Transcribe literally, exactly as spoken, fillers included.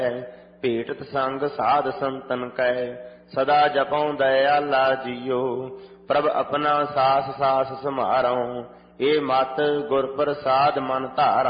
ਭੇਟਤ ਸੰਗ ਸਾਧ ਸੰਤਨ ਕੈ ਸਦਾ ਜਪਉ ਦਇਆਲਾ ਜੀਓ। ਪ੍ਰਭ ਆਪਣਾ ਸਾਸ ਸਾਸ ਸਮਾਰਉ ਏ ਮਤ ਗੁਰ ਪ੍ਰਸਾਦ ਮਨ ਧਾਰਉ।